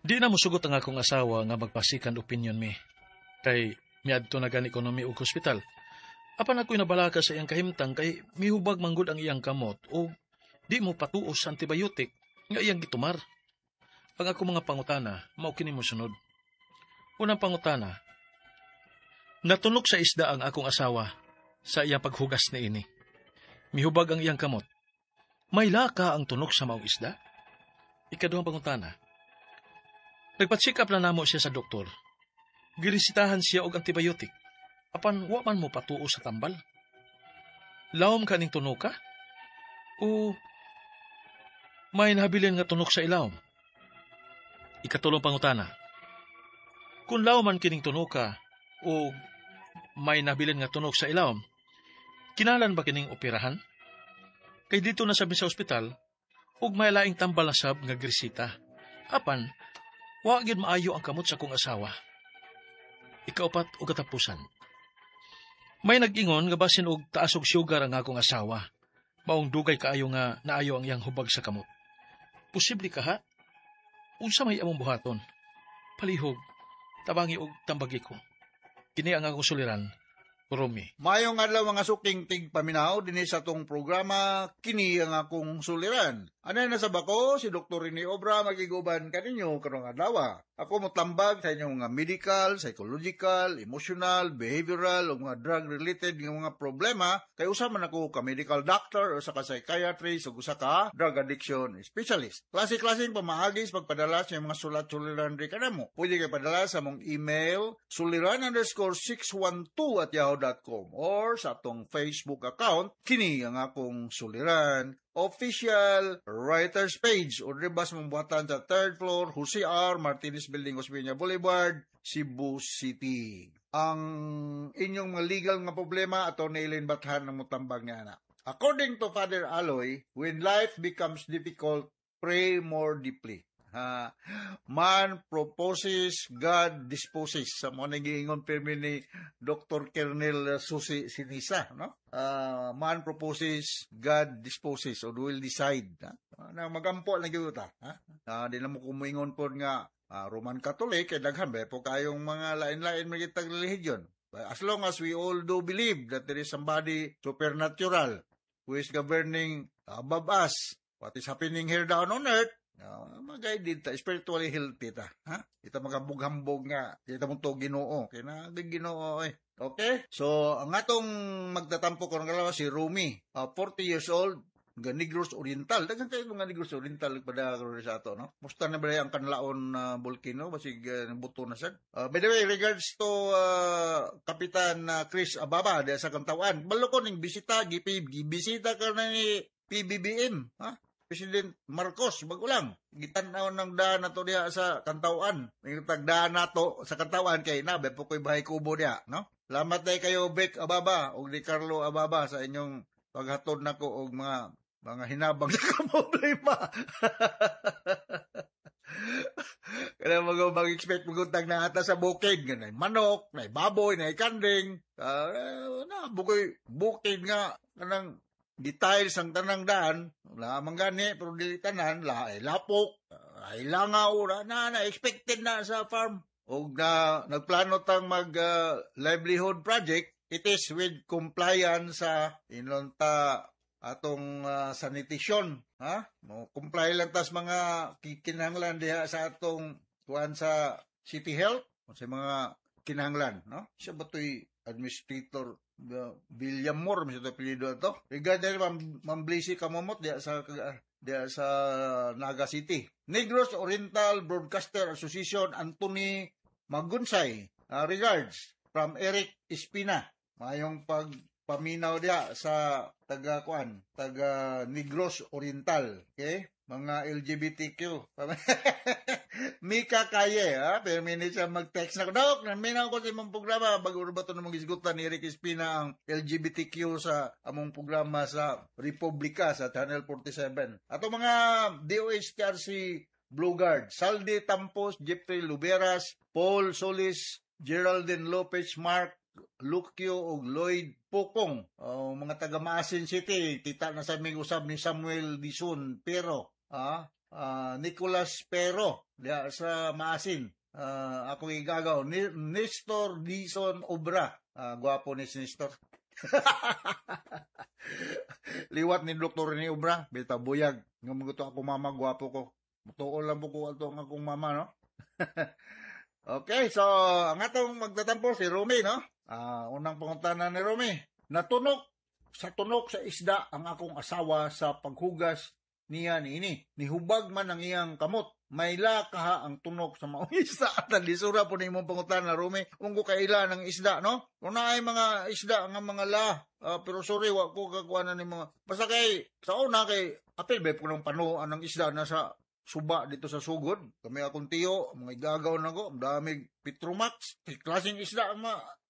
Di na musugot ang akong asawa nga magpasikan opinion mi. Kay miadto na gani ekonomi og hospital. Apan ako'y nabalaka sa iyang kahimtang kay mihubag manggod ang iyang kamot o di mo patuos sa antibiotic nga iyang gitumar. Ang ako mga pangutana, mao kini mo sunod. Unang pangutana, natunok sa isda ang akong asawa sa iyang paghugas ni ini. Mihubag ang iyang kamot. May laka ang tunok sa maong isda? Ikaduhang pangutana, nagpa-check up na namo siya sa doktor. Girisitahan siya og antibiotic. Apan wa man mo patuo sa tambal. Lawom kaning tunok ka? O may nahabilin nga tunok sa ilawom? Ikatulong pangutana, kung lawom man kining tunok ka o may nahabilin nga tunok sa ilawom, kinalan ba kining operahan? Kay dito na sabi sa ospital, ug may laing tambal na sab nga grisita. Apan, wa gyud maayo ang kamot sa kong asawa. Ikaupat o katapusan. May nag-ingon nga basin og taas og sugar ang akong asawa. Maong dugay kaayo nga naayo ang iyang hubag sa kamot. Posible ka ha? Unsa may among buhaton? Palihog, tabangi og tambagi ko. Kini ang akong suliran, Romy. Mayong adlaw mga suking tigpaminaw dinhi sa tong programa kini ang akong suliran. Anay na sa bako si Dr. Rene Obra magiguban kaninyo karong adlaw. Ako motambag sa inyong mga medical, psychological, emotional, behavioral o mga drug-related nga mga problema kay usa man ako ka medical doctor o sa ka psychiatrist o usa ka drug addiction specialist. Klase-klaseng pamaagis pagpadala sa mga sulat-suliran ri kanamo. Pwede kay padala sa mong email suliran_612@yahoo.com or sa atong Facebook account kini ang akong suliran official writers page o ribas mambuhatan sa 3rd floor Jose R. Martinez Building, Osmeña Boulevard, Cebu City. Ang inyong mga legal nga problema ato nailin bathan ng mutambag nga anak. According to Father Aloy, when life becomes difficult, pray more deeply. Man proposes, God disposes. Sa mga nag-iingon pirmi ni Dr. Kernel Susi Sinisa, no? Man proposes, God disposes, or will decide. Na magampo na gyud ta, di na mo kumuingon po nga Roman Catholic kay daghan ba po kayong mga lain-lain magitag religion. As long as we all do believe that there is somebody supernatural who is governing above us, what is happening here down on earth, mag-guided ta, spiritually healthy ta. Ita magambog-hambog nga, ita mong to Ginoo. Kaya na, Ginoo eh. Okay? So, ang atong magtatampo ko ng kalawa si Rumi, 40 years old, nga Negros Oriental. Dagan kayo mga Negros Oriental pada sa ato, no? Musta na ba ang kanlaon volcano? Basig buto na sad. By the way, regards to Kapitan Chris Ababa, sa Kantawan. Balo ko ning bisita, gibisita ka na ni PBBM, President Marcos, bago lang. Gitanaw ng daan na to diya sa Kantawan. May tagdaan na to sa Kantawan kay nabe po ko'y bahay kubo diya, no? Salamat na kayo, Beck Ababa, o ni Carlo Ababa sa inyong paghatod na ko og mga hinabang sa problema. Kaya mag-expect mag-utang na ata sa bukid. Ganay manok, na baboy, na kanding. Bukid nga, kanang details ang tanang daan, lamang gani, pero dili tanan, lapok, langaw, na-expected na sa farm. O nagplano tang livelihood project, it is with compliance sa inonta atong sanitation. Comply lang tas mga kinahanglan diha sa atong kuan sa City Health, sa mga kinahanglan, no? Siya ba to'y administrator William Moore, mismo apelido ito. Regarding Mamblisi Kamamot diya sa Naga City. Negros Oriental Broadcaster Association Anthony Magunsay. Regards from Eric Espina. Mayong pagpaminaw diya sa taga Negros Oriental. Okay? Mga LGBTQ. Mika Kaye, pero minit siya mag-text na, Dok, naminaw ko sa imong programa, bago ba ito namang isgutan ni Eric Espina ang LGBTQ sa among programa sa Republika sa Channel 47. Ato mga DOHTRC Blue Guard, Saldi Tampos, Jeffrey Luberas, Paul Solis, Geraldine Lopez, Mark Lucio o Lloyd Pukong, mga taga Maasin City, tita na sa aming usab ni Samuel Dizon, pero Nicolas Pero diya sa Maasin. Ako igagaw Nestor Dison Obra. Gwapo ni si Nestor. Liwat ni Dr. ni Obra, bita buyag. Ngamuto ako mama, gwapo ko. Mutuol lang po ko ito ang akong mama, no? Okay, so ang atong magtatampo si Romy, no? Unang pangutana ni Romy. Natunok sa isda ang akong asawa sa paghugas niya niini. Nihubag man ang iyang kamot. May kaha ang tunok sa maong isda. At nalisura po ni mong pangutana, Romy. Kung ko kaila ng isda, no? Kung na ay mga isda nga mga pero sorry, wag ko kakuha na ni mga. Basta kay, sa una kay, apil ba po ng panuan ng isda na sa suba dito sa sugod. Kami akong tiyo, mga igagaw na ko, daming Petromax, klaseng isda ang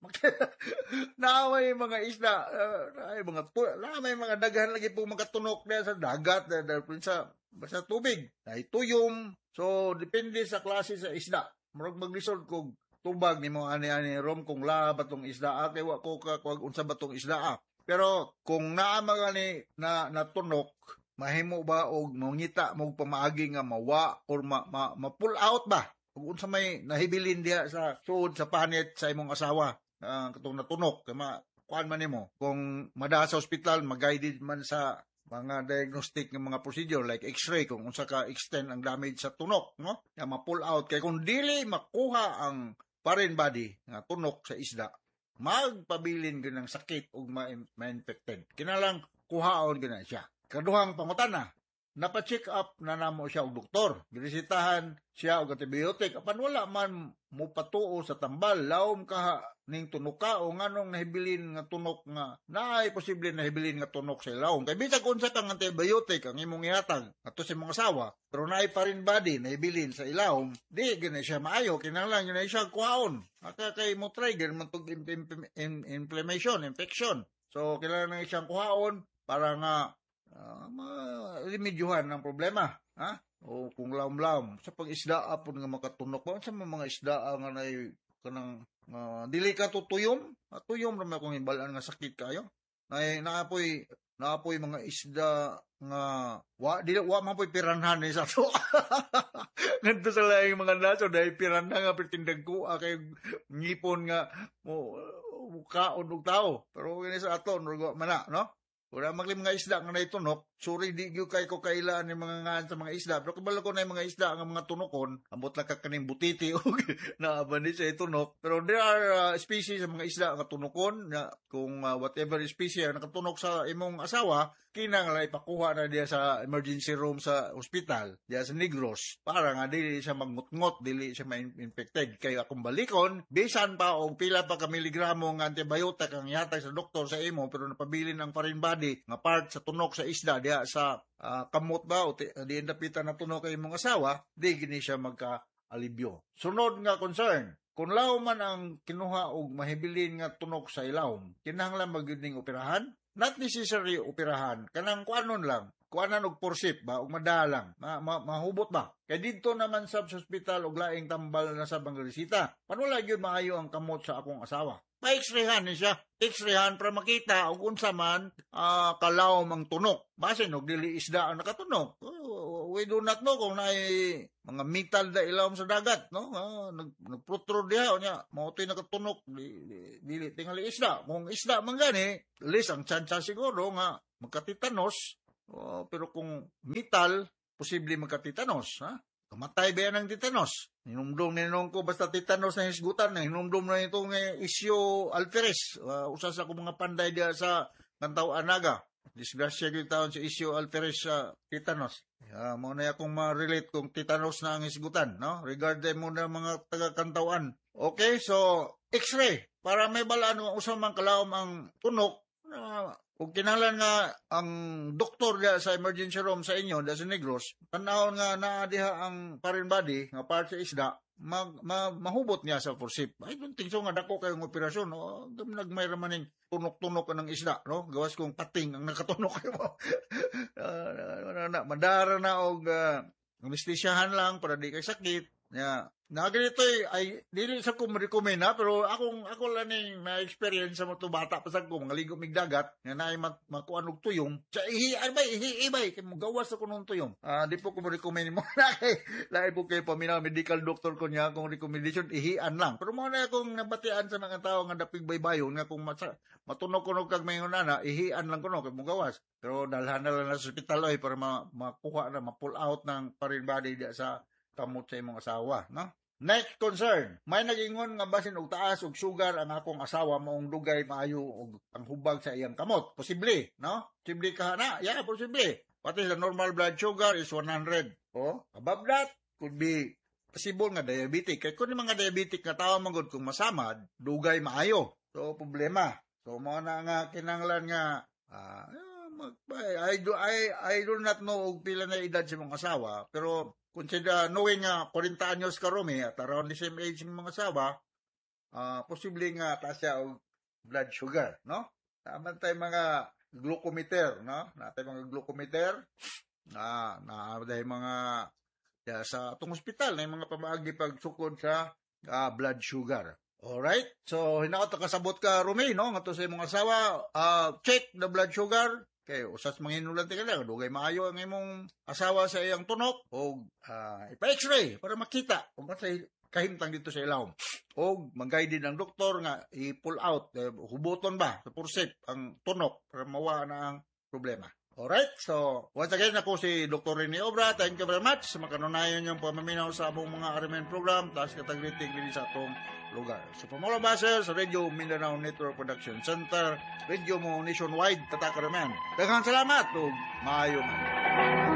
naamay mga isda, naamay mga daghan lagi po magkatunok na sa dagat, dahil sa tubig, na tuyom. So, depende sa klase sa isda. Marag mag-resort kung tubag ni mo ani-ani rom kung batong isda, kay wa ko kakuag unsa batong isda. Pero kung naama ni na natunok, mahimo ba og mangita mo pamaagi nga mawa or ma-pull out ba? Kung unsa may nahibilin diha sa suod sa panit sa imong asawa, katong natunok, kay kuan man nimo. Kung mada sa ospital, mag-guided man sa mga diagnostic ng mga procedure like x-ray kung unsa ka extend ang damage sa tunok, no? Ya ma-pull out kay kung dili makuha ang foreign body nga tunok sa isda, magpabilin gyud ng sakit ug ma-infected. Kinalang kuhaon gyud na siya. Kaduhang pangutana, napa-check up na namo siya og doktor. Ginisitahan siya og antibiotic. Apan wala man mo patuo sa tambal, lawom ka ning tunuka o nganong nahibilin nga tunok nga naay posible nahibilin nga tunok sa ilawom. Kay bisag unsa kang antibiotic ang imong ihatag ato sa imong asawa, pero naay foreign body nahibilin sa ilawom, di gina siya maayo, kinahanglan yun siya kuhaon. Kay mo trigger man tug inflammation, infection. So kinahanglan siyang kuhaon para nga ma-remedyohan ng problema, ha? O kung lawom-lawom sa pag-isda apon nga makatunok ba sa mga isda nga nay kanang dili ka tuyom ra man kung imbalan nga sakit kayo. Nay naapoy mga isda nga wa man poy piranhan ni sa to. Ngadto sa laing mga naso dahil piranha nga pertindag ko kay ngipon nga kaon og tao. Pero kini sa aton mana, no? Wala maglim nga isda nga naitunok, sorry di gyud kay ko kailan ni mga ngan sa mga isda. Pero kabalo ko na yung mga isda nga mga tunokon, ambot lang kakaning butiti o naaban di sa itunok. Pero there are species sa mga isda nga tunokon na kung whatever species na nakatunok sa imong asawa, kinahanglan ipakuha na diya sa emergency room sa hospital, diya sa Negros, para nga dili siya magngutngot, dili siya ma-infected. Kaya akong balikon, bisan pa og pila pa ka miligramo nga antibiotic ang ihatag sa doktor sa imo, pero napabilin ang foreign body nga part sa tunok sa isda diya sa kamot ba o di dapitan na tunok kay imong asawa, di gini siya magka-alibyo. Sunod nga concern, kung laom man ang kinuha og mahibilin nga tunok sa ilawom, kinahanglan magyuding operahan? Not necessary operahan, kanang kuanon lang, kuanan og porsip ba og madalang, mahubot ba? Kay didto naman sa hospital og laing tambal na sa bangresita. Panula gyud maayo ang kamot sa akong asawa. Pa-x-rayhan ni siya. X-rayhan para makita og unsa man kalawom ang tunok. Basin og dili isda ang nakatunok. We do not know kung naay mga metal da ilawom sa dagat, no? Nagprotrude diha nya, mao toy nakatunok dili tingali isda. Kung isda man gani, least ang tsansa siguro nga magkatitanos. Pero kung metal, posible magkatitanos, ha? Kamatay ba yan ng titanos? Hinumdum ninong ko basta titanos na hisgutan na hinumdum na itong isyo alferes. Usa sa akong mga panday diya sa Kantaw Anaga. Disgrasya yung taon si isyo alferes sa titanos. Mao na akong ma-relate kung titanos na ang hisgutan, no? Regarding mo na mga taga-Kantawaan. Okay, so x-ray. Para may balaan kung usamang kalawom ang tunok, kung kinahanglan nga ang doktor diya sa emergency room sa inyo, diya sa Negros, tanawon nga naadiha ang foreign body, nga part sa isda, mahubot niya sa forsip. I don't think so nga dako kayong operasyon. Nagmayra maning tunok-tunok ng isda, no? Gawas kong pating ang nakatunok mo. Madara na og anesthesiahan lang para di kay sakit. Yeah. Na ganito ay dili sa ko ma-recommend ha, pero ako lang ning na-experience sa mga bata pa sa ko mga ligo mig dagat nga naay makuan og tuyong. Sa ihi kay mo gawas ako nung tuyong. Di po ko ma-recommend mo na kay lahi po kay paminaw medical doctor ko niya kung recommendation ihian lang. Pero mo na akong nabatian sa mga tao nga dapig baybayon nga kung matunog-kunog kag mayon na ihian lang kuno kay mo gawas. Pero dalhan na lang sa ospital ay para makuha na ma-pull out ng foreign body diya sa kamot sa imong asawa, no? Next concern, may nagingon nga basin og taas og sugar ang akong asawa maong dugay maayo og ang hubag sa iyang kamot. Posible, no? Posible ka na? Yeah, posible. What is the normal blood sugar is 100. Oh, above that could be possible nga diabetic. Kay kun mga diabetic nga tawo manggod kung masamad, dugay maayo. So problema. So mo na nga kinanglan nga I do not know og pila na edad sa mga asawa, pero consider knowing nga 40 anyos ka Rome at around the same age ng mga asawa, posible nga taas siya og blood sugar, no? Naman tayo mga glucometer, no? Natay mga glucometer na dahil mga sa atong ospital na mga pamaagi pagsukod sa blood sugar. Alright? So, hinaot kasabot ka, Rome, no? Nga to sa imong asawa, check the blood sugar. Kay usas manginulan ti ka lang, dugay maayo ang imong asawa sa iyang tunok o ipa-x-ray para makita kung sa kahimtang dito sa ilawom. O mag-guide din ang doktor nga i-pull out, hubuton ba sa pursip ang tunok para mawa na ang problema. Alright, so once again ako si Dr. Rene Obra. Thank you very much sa makanunayan yung pamaminaw sa among mga RMN program tas katagriting din sa atong lugar. So Pamolo Baser sa Radio Mindanao Network Production Center, Radio mo nationwide tatak RMN. Daghang salamat ug maayo man.